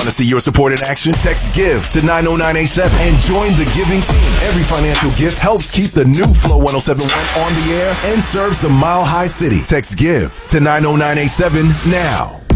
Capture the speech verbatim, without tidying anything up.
Want to see your support in action? Text GIVE to nine oh nine eight seven and join the giving team. Every financial gift helps keep the new Flow one oh seven point one on the air and serves the Mile High City. Text GIVE to nine oh nine eight seven now.